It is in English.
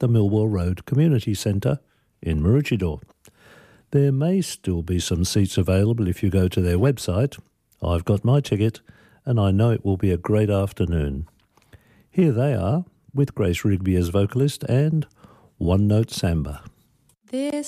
the Millwall Road Community Centre in Maroochydore. There may still be some seats available if you go to their website. I've got my ticket and I know it will be a great afternoon. Here they are with Grace Rigby as vocalist and One Note Samba. This